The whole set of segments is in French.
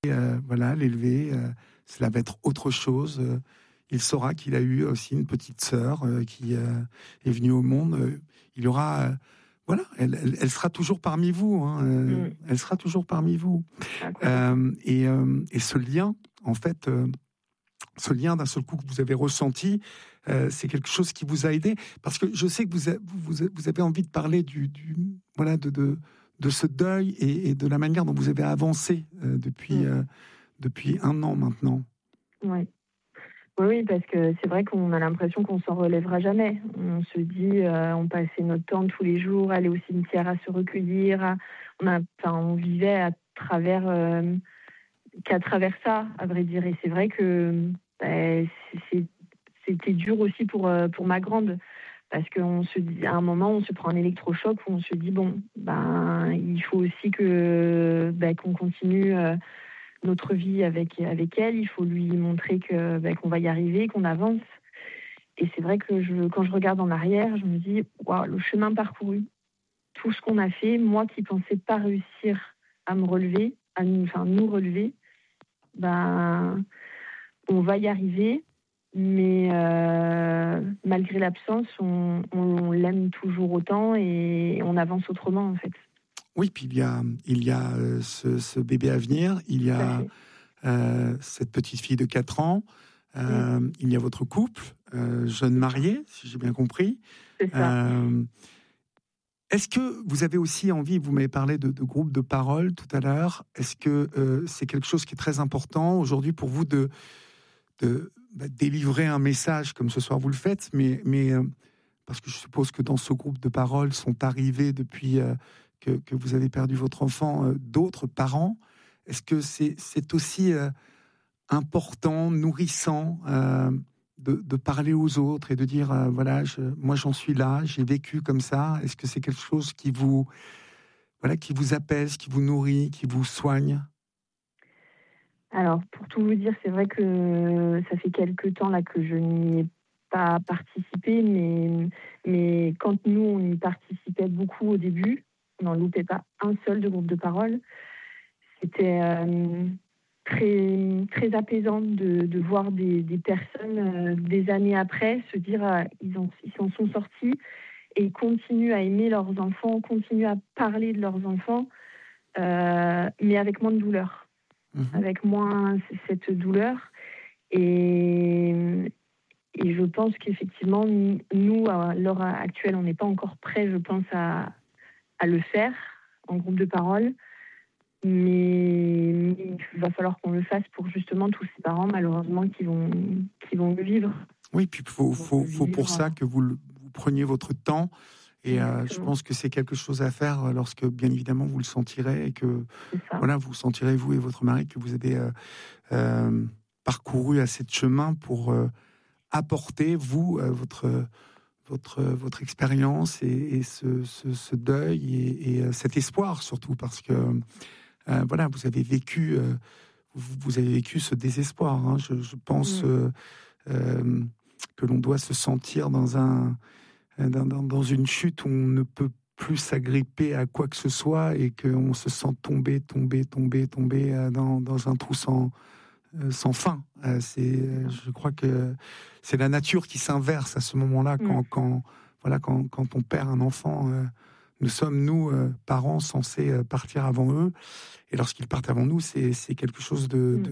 voilà, l'élever, cela va être autre chose. Il saura qu'il a eu aussi une petite sœur qui est venue au monde. Il aura, voilà, elle sera toujours parmi vous. Hein, elle sera toujours parmi vous. Et ce lien, en fait, ce lien d'un seul coup que vous avez ressenti, c'est quelque chose qui vous a aidé. Parce que je sais que vous avez envie de parler voilà, de ce deuil et de la manière dont vous avez avancé depuis 1 an maintenant. Oui. Oui, parce que c'est vrai qu'on a l'impression qu'on s'en relèvera jamais. On se dit, on passait notre temps tous les jours à aller au cimetière, à se recueillir. On vivait qu'à travers ça, à vrai dire. Et c'est vrai que c'était dur aussi pour ma grande. Parce qu'à un moment, on se prend un électrochoc où on se dit, bon, il faut aussi qu'on continue notre vie avec elle. Il faut lui montrer qu'on va y arriver, qu'on avance. Et c'est vrai que quand je regarde en arrière, je me dis, waouh, le chemin parcouru, tout ce qu'on a fait, moi qui pensais pas réussir à me relever, nous relever, on va y arriver. Mais malgré l'absence, on l'aime toujours autant et on avance autrement, en fait. Oui, puis il y a ce bébé à venir, il y a cette petite fille de 4 ans, il y a votre couple, jeune marié, si j'ai bien compris. C'est ça. Est-ce que vous avez aussi envie, vous m'avez parlé de groupe de parole tout à l'heure, est-ce que c'est quelque chose qui est très important aujourd'hui pour vous de délivrer un message comme ce soir vous le faites, mais parce que je suppose que dans ce groupe de parole sont arrivés depuis que vous avez perdu votre enfant d'autres parents. Est-ce que c'est aussi important, nourrissant de parler aux autres et de dire voilà, moi j'en suis là, j'ai vécu comme ça. Est-ce que c'est quelque chose qui vous apaise, qui vous nourrit, qui vous soigne? Alors, pour tout vous dire, c'est vrai que ça fait quelque temps là que je n'y ai pas participé, mais quand nous, on y participait beaucoup au début, on n'en loupait pas un seul de groupe de parole. C'était très, très apaisant de voir des personnes des années après se dire ils s'en sont sortis et continuent à aimer leurs enfants, continuent à parler de leurs enfants, mais avec moins de douleur. Avec moins cette douleur. Et je pense qu'effectivement, nous, à l'heure actuelle, on n'est pas encore prêts, je pense, à le faire en groupe de parole. Mais il va falloir qu'on le fasse pour justement tous ces parents, malheureusement, qui vont le vivre. Oui, puis il faut pour ça que vous preniez votre temps. Et je pense que c'est quelque chose à faire lorsque, bien évidemment, vous le sentirez et que voilà, vous sentirez, vous et votre mari, que vous avez parcouru assez de chemin pour apporter, vous, votre expérience et ce deuil et cet espoir, surtout, parce que voilà, vous avez vécu ce désespoir. Hein. Je pense que l'on doit se sentir dans une chute où on ne peut plus s'agripper à quoi que ce soit et qu'on se sent tomber dans un trou sans fin. Je crois que c'est la nature qui s'inverse à ce moment-là quand on perd un enfant. Nous sommes, nous, parents, censés partir avant eux. Et lorsqu'ils partent avant nous, c'est quelque chose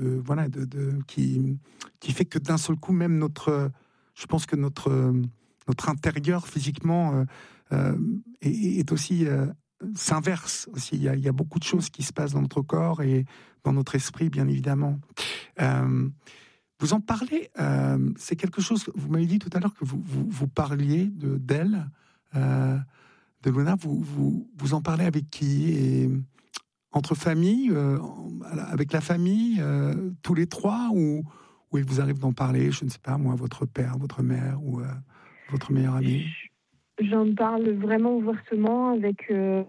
qui fait que d'un seul coup, même je pense que notre intérieur physiquement est aussi s'inverse aussi. Il y a beaucoup de choses qui se passent dans notre corps et dans notre esprit, bien évidemment. Vous en parlez, c'est quelque chose, vous m'avez dit tout à l'heure que vous parliez d'elle, de Luna, vous en parlez avec qui? Et entre famille, avec la famille, tous les trois, ou il vous arrive d'en parler, je ne sais pas moi, votre père, votre mère ou votre meilleur ami? J'en parle vraiment ouvertement avec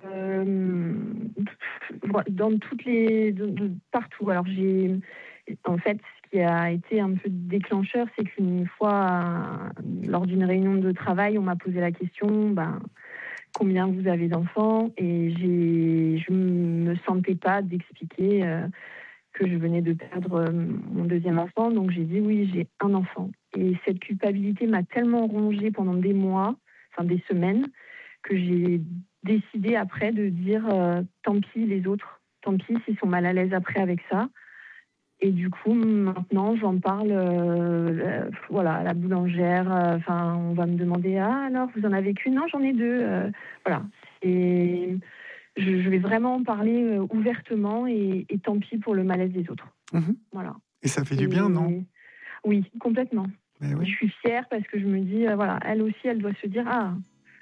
dans toutes les partout. Alors en fait, ce qui a été un peu déclencheur, c'est qu'une fois lors d'une réunion de travail, on m'a posé la question combien vous avez d'enfants, et je me sentais pas d'expliquer que je venais de perdre mon deuxième enfant. Donc j'ai dit oui, j'ai un enfant. Et cette culpabilité m'a tellement rongée pendant des mois, enfin des semaines, que j'ai décidé après de dire tant pis les autres, tant pis s'ils sont mal à l'aise après avec ça. Et du coup, maintenant, j'en parle voilà, à la boulangère. Enfin, on va me demander, ah alors, vous en avez qu'une? Non, j'en ai deux. Voilà. Et je vais vraiment en parler ouvertement et tant pis pour le malaise des autres. Voilà. Et ça fait du bien, non? Oui, complètement. Oui. Je suis fière parce que je me dis, voilà, elle aussi, elle doit se dire, ah,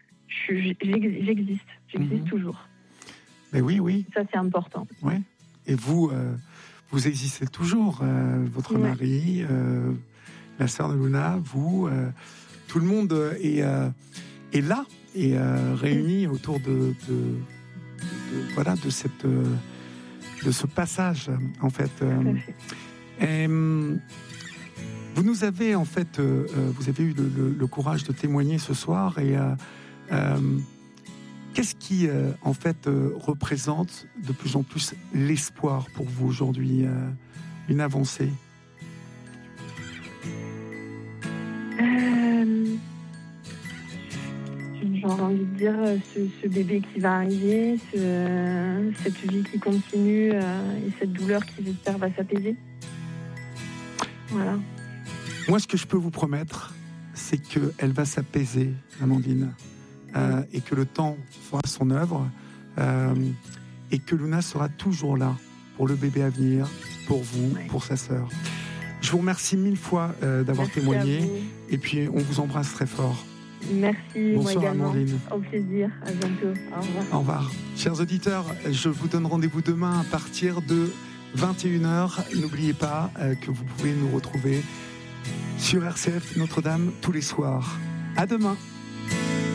j'existe toujours. Mais oui. Ça, c'est important. Ouais. Et vous, vous existez toujours, votre mari, la sœur de Luna, vous, tout le monde est là et réuni autour de ce passage, en fait. Et, vous nous avez, en fait, vous avez eu le courage de témoigner ce soir et qu'est-ce qui, en fait, représente de plus en plus l'espoir pour vous aujourd'hui, une avancée? J'aurais envie de dire ce bébé qui va arriver, cette vie qui continue et cette douleur qui, j'espère, va s'apaiser. Voilà. Moi, ce que je peux vous promettre, c'est qu'elle va s'apaiser, Amandine. Et que le temps fera son œuvre et que Luna sera toujours là pour le bébé à venir, pour vous, pour sa sœur. Je vous remercie 1000 fois d'avoir témoigné et puis on vous embrasse très fort. Merci, bonsoir, moi également. Amandine. Au plaisir, à bientôt. Au revoir. Au revoir. Chers auditeurs, je vous donne rendez-vous demain à partir de 21h. N'oubliez pas que vous pouvez nous retrouver sur RCF Notre-Dame tous les soirs. À demain.